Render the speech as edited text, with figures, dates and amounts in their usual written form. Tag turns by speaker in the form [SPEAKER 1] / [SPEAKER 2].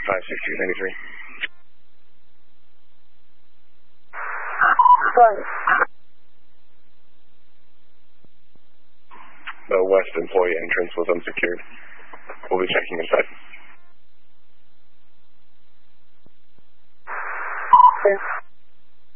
[SPEAKER 1] 56393.
[SPEAKER 2] Sorry.
[SPEAKER 1] The west employee entrance was unsecured. We'll be checking inside.